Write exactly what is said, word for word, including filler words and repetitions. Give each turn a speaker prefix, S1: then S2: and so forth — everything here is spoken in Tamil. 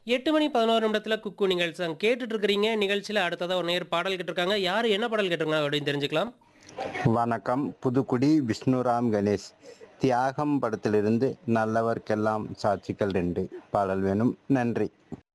S1: எட்டு மணி பதினொன்று நிமிடத்துல குக்கு நிகழ்ச்சி கேட்டுட்டு இருக்கிறீங்க. நிகழ்ச்சியில அடுத்ததா ஒரு நேயர் பாடல் கேட்டிருக்காங்க. யாரு என்ன பாடல் கேட்டிருக்காங்க அப்படின்னு தெரிஞ்சுக்கலாம்.
S2: வணக்கம். புதுக்குடி விஷ்ணுராம் கணேஷ். தியாகம் படத்திலிருந்து நல்லவர்க்கெல்லாம் சாட்சிகள் ரெண்டு பாடல் வேணும். நன்றி.